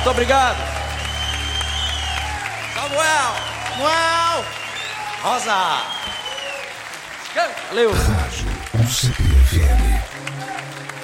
Muito obrigado. Samuel. Samuel. Rosa. Valeu. Rádio UCP FM.